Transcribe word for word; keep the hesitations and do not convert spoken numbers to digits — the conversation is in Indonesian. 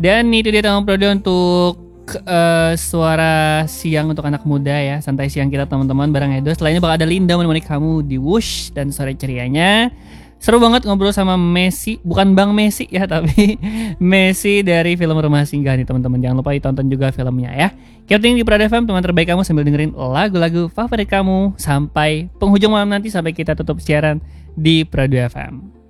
Dan itu dia teman Prode untuk uh, suara siang untuk anak muda ya. Santai siang kita teman-teman bareng Edo. Setelahnya bakal ada Linda menemani kamu di Wush dan sore cerianya. Seru banget ngobrol sama Messi, bukan Bang Messi ya, tapi Messi dari film Rumah Singgah nih teman-teman. Jangan lupa ditonton juga filmnya ya. Keeping di Prode F M, teman terbaik kamu sambil dengerin lagu-lagu favorit kamu sampai penghujung malam nanti, sampai kita tutup siaran di Prode F M.